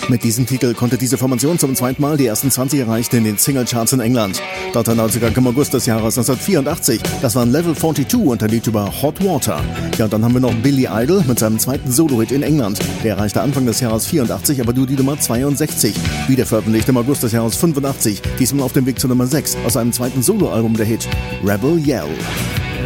Mit diesem Titel konnte diese Formation zum zweiten Mal die ersten 20 erreichen in den Singlecharts in England. Dort erneut sogar im August des Jahres 1984. Das waren Level 42 und der Lied über Hot Water. Ja, und dann haben wir noch Billy Idol mit seinem zweiten Solo-Hit in England. Der erreichte Anfang des Jahres 84, aber nur die Nummer 62. Wieder veröffentlicht im August des Jahres 85. Diesmal auf dem Weg zur Nummer 6 aus einem zweiten Soloalbum der Hit Rebel Yell.